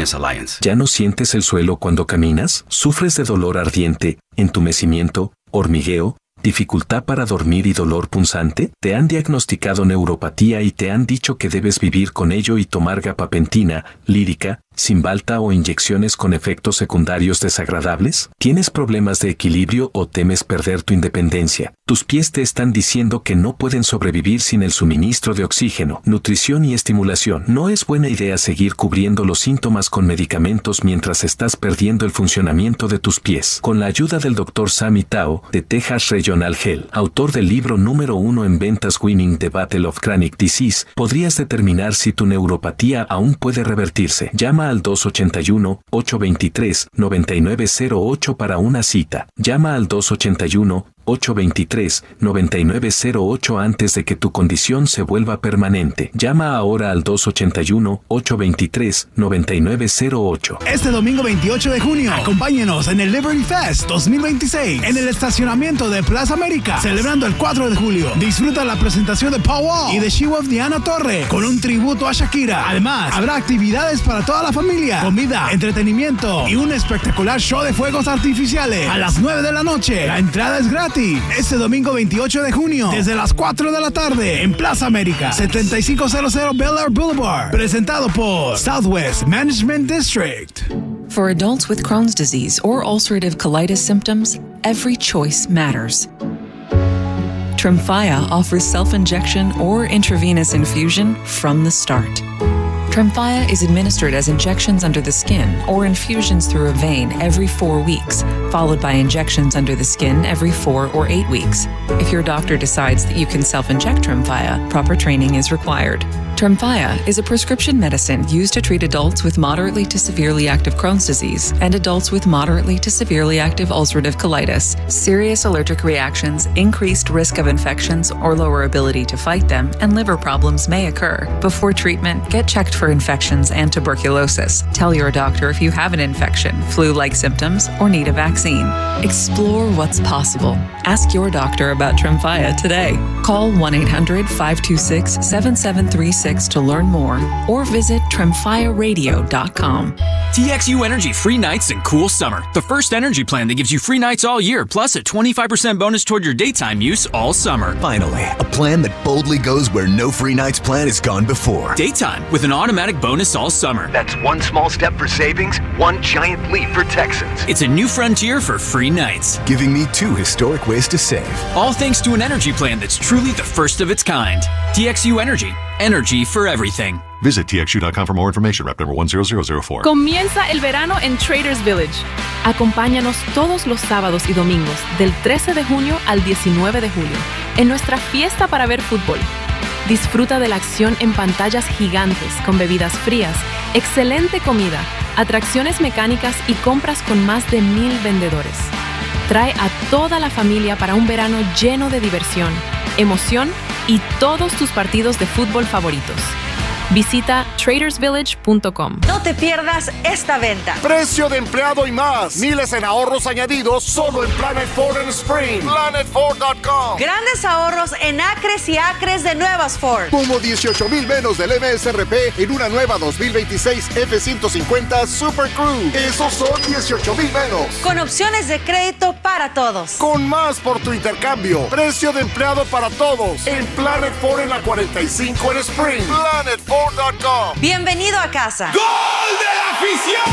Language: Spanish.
Alliance. ¿Ya no sientes el suelo cuando caminas? ¿Sufres de dolor ardiente, entumecimiento, hormigueo, dificultad para dormir y dolor punzante? ¿Te han diagnosticado neuropatía y te han dicho que debes vivir con ello y tomar gabapentina, lírica, Cymbalta o inyecciones con efectos secundarios desagradables? ¿Tienes problemas de equilibrio o temes perder tu independencia? Tus pies te están diciendo que no pueden sobrevivir sin el suministro de oxígeno, nutrición y estimulación. No es buena idea seguir cubriendo los síntomas con medicamentos mientras estás perdiendo el funcionamiento de tus pies. Con la ayuda del Dr. Sammy Tao, de Texas Regional Health, autor del libro número 1 en ventas Winning the Battle of Chronic Disease, podrías determinar si tu neuropatía aún puede revertirse. Llama al 281-823-9908 para una cita. Llama al 281-823-9908 antes de que tu condición se vuelva permanente. Llama ahora al 281-823-9908. Este domingo 28 de junio, acompáñenos en el Liberty Fest 2026 en el estacionamiento de Plaza América, celebrando el 4 de julio. Disfruta la presentación de Paul Wall y de She Wolf Diana Torre con un tributo a Shakira. Además, habrá actividades para toda la familia, comida, entretenimiento y un espectacular show de fuegos artificiales a las 9 de la noche. La entrada es gratis. Este domingo 28 de junio, desde las 4 de la tarde, en Plaza América, 7500 Bel Air Boulevard. Presentado por Southwest Management District. For adults with Crohn's disease or ulcerative colitis symptoms, every choice matters. Tremfya offers self-injection or intravenous infusion from the start. Tremfya is administered as injections under the skin or infusions through a vein every 4 weeks, followed by injections under the skin every 4 or 8 weeks. If your doctor decides that you can self-inject Tremfya, proper training is required. Tremfya is a prescription medicine used to treat adults with moderately to severely active Crohn's disease and adults with moderately to severely active ulcerative colitis. Serious allergic reactions, increased risk of infections or lower ability to fight them, and liver problems may occur. Before treatment, get checked for infections and tuberculosis. Tell your doctor if you have an infection, flu-like symptoms, or need a vaccine. Explore what's possible. Ask your doctor about Tremfya today. Call 1-800-526-7736 to learn more or visit TremfyaRadio.com. TXU Energy free nights and cool summer. The first energy plan that gives you free nights all year, plus a 25% bonus toward your daytime use all summer. Finally, a plan that boldly goes where no free nights plan has gone before. Daytime with an automatic bonus all summer. That's one small step for savings, one giant leap for Texans. It's a new frontier for free nights, giving me 2 historic ways to save. All thanks to an energy plan that's truly the first of its kind. TXU Energy. Energy for everything. Visit TXU.com for more information. Rep number 10004. Comienza el verano en Traders Village. Acompáñanos todos los sábados y domingos del 13 de junio al 19 de julio en nuestra fiesta para ver fútbol. Disfruta de la acción en pantallas gigantes con bebidas frías, excelente comida, atracciones mecánicas y compras con más de 1,000 vendedores. Trae a toda la familia para un verano lleno de diversión, emoción y todos tus partidos de fútbol favoritos. Visita tradersvillage.com. No te pierdas esta venta. Precio de empleado y más. Miles en ahorros añadidos solo en Planet Ford en Spring. PlanetFord.com. Grandes ahorros en acres y acres de nuevas Ford. Como 18,000 menos del MSRP en una nueva 2026 F-150 Super Crew. Esos son 18,000 menos. Con opciones de crédito para todos. Con más por tu intercambio. Precio de empleado para todos. En Planet Ford en la 45 en Spring. PlanetFord.com. Bienvenido a casa. ¡Gol de la afición!